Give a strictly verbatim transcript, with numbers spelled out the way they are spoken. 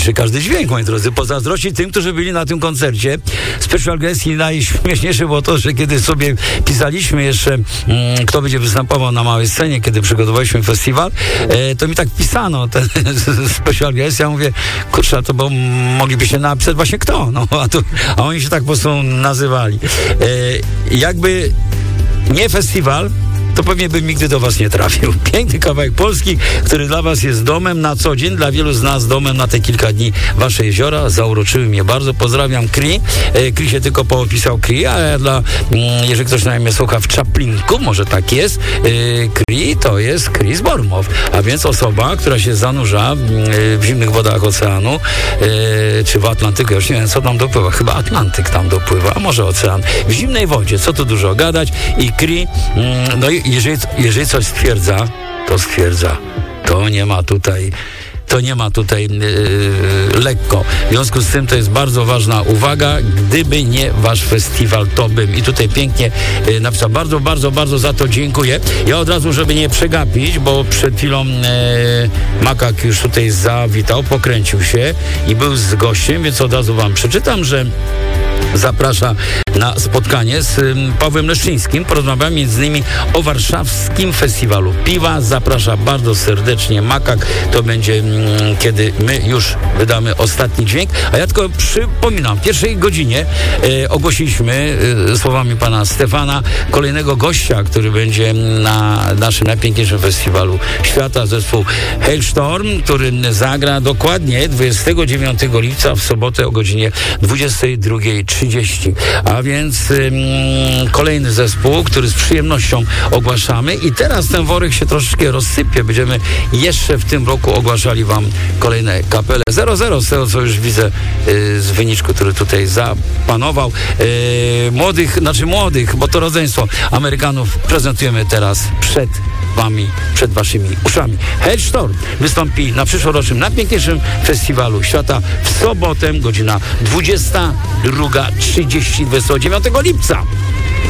słyszy każdy dźwięk, moi drodzy. Pozazdrościć tym, którzy byli na tym koncercie. Special Guest i najśmieszniejsze było to, że kiedy sobie pisaliśmy jeszcze, mm, kto będzie występował na małej scenie, kiedy przygotowaliśmy festiwal, e, to mi tak pisano, ten Special Guest. Ja mówię, kurczę, to bo moglibyście napisać właśnie kto, no, a, tu, a oni się tak po prostu nazywali. E, jakby nie festiwal, to pewnie bym nigdy do was nie trafił. Piękny kawałek polski, który dla was jest domem na co dzień, dla wielu z nas domem na te kilka dni. Wasze jeziora zauroczyły mnie bardzo. Pozdrawiam Kri. E, Kri się tylko poopisał Kri, a ja dla, mm, jeżeli ktoś na mnie słucha w Czaplinku, może tak jest, e, Kri to jest Chris Bormow, a więc osoba, która się zanurza e, w zimnych wodach oceanu, e, czy w Atlantyku, ja już nie wiem, co tam dopływa. Chyba Atlantyk tam dopływa, a może ocean. W zimnej wodzie, co tu dużo gadać. I Kri, mm, no i Jeżeli, jeżeli coś stwierdza, to stwierdza. To nie ma tutaj, to nie ma tutaj yy, lekko. W związku z tym to jest bardzo ważna uwaga. Gdyby nie wasz festiwal, to bym. I tutaj pięknie yy, napisał. Bardzo, bardzo, bardzo za to dziękuję. Ja od razu, żeby nie przegapić, bo przed chwilą yy, Makak już tutaj zawitał, pokręcił się i był z gościem, więc od razu wam przeczytam, że zaprasza na spotkanie z um, Pawłem Leszczyńskim. Porozmawiamy między innymi o warszawskim festiwalu piwa. Zaprasza bardzo serdecznie Makak. To będzie, um, kiedy my już wydamy ostatni dźwięk. A ja tylko przypominam, w pierwszej godzinie e, ogłosiliśmy e, słowami pana Stefana kolejnego gościa, który będzie na naszym najpiękniejszym festiwalu świata, zespół Hailstorm, który zagra dokładnie dwudziestego dziewiątego lipca w sobotę o godzinie dwudziestej drugiej trzydzieści. A więc ym, kolejny zespół, który z przyjemnością ogłaszamy i teraz ten worek się troszeczkę rozsypie. Będziemy jeszcze w tym roku ogłaszali wam kolejne kapele. zero zero z tego, co już widzę yy, z wyniczku, który tutaj zapanował. Yy, młodych, znaczy młodych, bo to rodzeństwo Amerykanów prezentujemy teraz przed wami, przed waszymi uszami. Hailstorm wystąpi na przyszłorocznym, najpiękniejszym festiwalu świata w sobotę, godzina dwudziesta druga trzydzieści, dwudziestego dziewiątego lipca.